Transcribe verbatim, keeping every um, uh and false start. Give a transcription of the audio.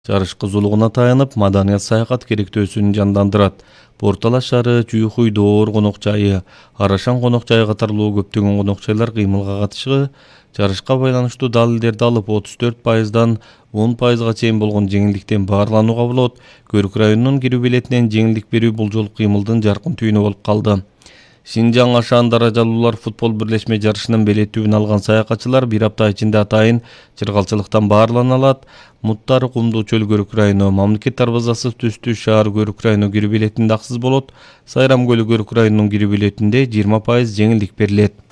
Жарыш кызуулугуна таянып, маданият саякат керектөөсүн жандандырат. Портала шаары, Чуйхуй Доор конок жайы, Арашан конок жайы катарлуу көптөгөн конок жайлар кыймылга катышкы. Жарышка байланыштуу далилдерди алып, отуз төрт пайыздан он пайызга чейин болгон жеңилдиктен баарланууга болот. Көрүк районунун кирүү билетинен жеңилдик берүү бул жолу кыймылдын жаркын түйүнү болуп калды. Шинжаң Ашан даражалуулар футбол бирлешме жарышынын билеттүүнү алган саякатчылар бир апта ичинде атайын чыргалчылыктан баарлана алат. Муттары Кумдуу чөл Көрүк району, Мамлекет дарбазасы Түстүү шаар Көрүк району кирүү билетинде аксыз болот. Сайрам көлү Көрүк районунун кирүү билетинде жыйырма пайыз жеңилдик берилет.